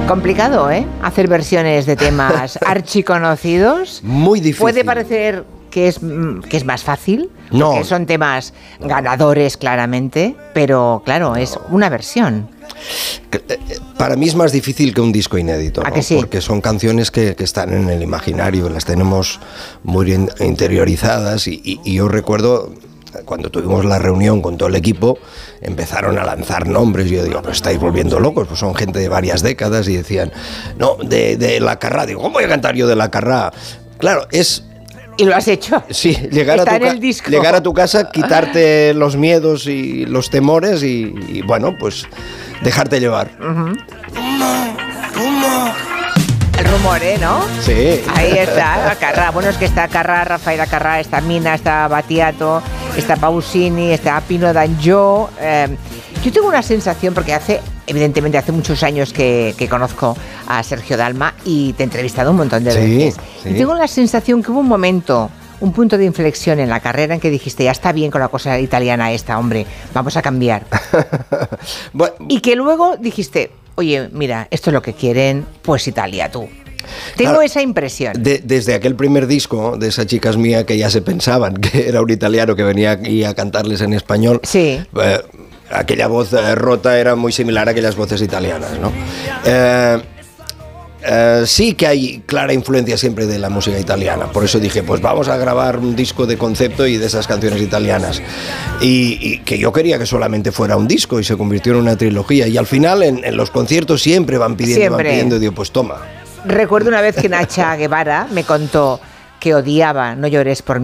Complicado, ¿eh? Hacer versiones de temas archiconocidos. Muy difícil. Puede parecer que es más fácil, no, porque son temas ganadores claramente, pero claro, es una versión. Para mí es más difícil que un disco inédito, ¿no? ¿A que sí? Porque son canciones que están en el imaginario, las tenemos muy interiorizadas y yo recuerdo cuando tuvimos la reunión con todo el equipo, empezaron a lanzar nombres. Yo digo, pues estáis volviendo locos, pues son gente de varias décadas, y decían, no, de La Carrá. Digo, ¿cómo voy a cantar yo de La Carrá? Claro, es... ¿Y lo has hecho? Sí, llegar a tu casa, quitarte los miedos y los temores y bueno, pues dejarte llevar. Uh-huh. El rumor, ¿no? Sí. Ahí está, Acarrá. Bueno, es que está Acarrá, Rafael Acarrá, está Mina, está Battiato, está Pausini, está Pino Danjó. Yo tengo una sensación, porque evidentemente hace muchos años que conozco a Sergio Dalma y te he entrevistado un montón de veces. Sí. Y tengo la sensación que hubo un momento, un punto de inflexión en la carrera en que dijiste, ya está bien con la cosa italiana esta, hombre, vamos a cambiar. Bueno, y que luego dijiste, oye, mira, esto es lo que quieren, pues Italia, tú. Tengo esa impresión. Desde aquel primer disco de Esa chica es mía, que ya se pensaban que era un italiano que venía aquí a cantarles en español. Sí. Aquella voz rota era muy similar a aquellas voces italianas, ¿no? Sí que hay clara influencia siempre de la música italiana. Por eso dije, pues vamos a grabar un disco de concepto y de esas canciones italianas. Y que yo quería que solamente fuera un disco y se convirtió en una trilogía. Y al final en los conciertos siempre van pidiendo, y digo, pues toma. Recuerdo una vez que Nacha Guevara me contó que odiaba No llores por mí.